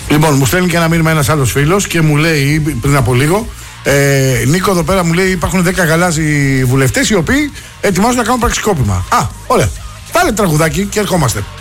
Λοιπόν, μου στέλνει και ένα μήνυμα ένας άλλος φίλος και μου λέει πριν από λίγο, Νίκο, εδώ πέρα μου λέει υπάρχουν 10 γαλάζιοι βουλευτές οι οποίοι ετοιμάζουν να κάνουν πραξικόπημα. Ωραία. Πάλι τραγουδάκι και ερχόμαστε.